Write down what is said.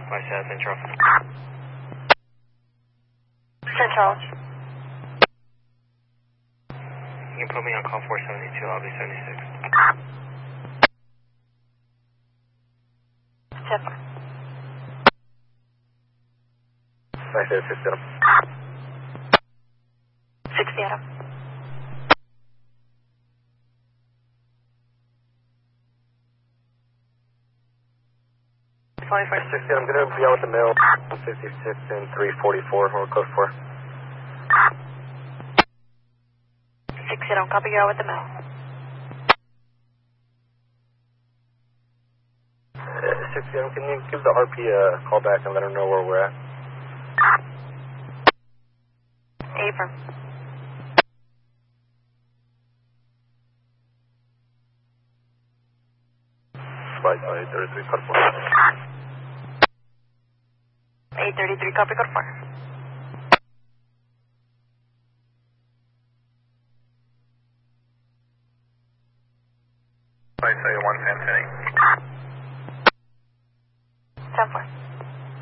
By Central. Central. You can put me on call 472, I'll be 76. 10-4. By 60. 60 Adam. I'm going to be out with the mail 56 and 344, or code 4. 60 Adam, copy you out with the mail. 60 Adam, can you give the RP a call back and let her know where we're at? Affirm. By 33, code 4. 833, copy code 4. By say 110, 10-4.